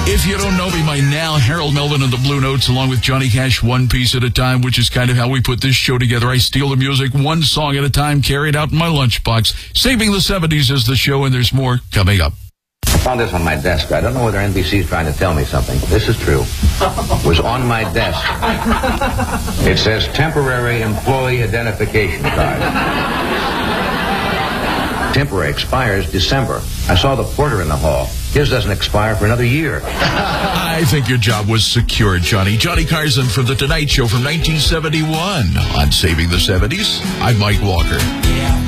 If you don't know me by now, Harold Melvin and the Blue Notes, along with Johnny Cash, one piece at a time, which is kind of how we put this show together. I steal the music one song at a time, carry it out in my lunchbox. Saving the 70s is the show, and there's more coming up. I found this on my desk. I don't know whether NBC is trying to tell me something. This is true. It was on my desk. It says temporary employee identification card. Temporary expires December. I saw the porter in the hall. His doesn't expire for another year. I think your job was secure, Johnny. Johnny Carson from The Tonight Show from 1971 on Saving the 70s. I'm Mike Walker.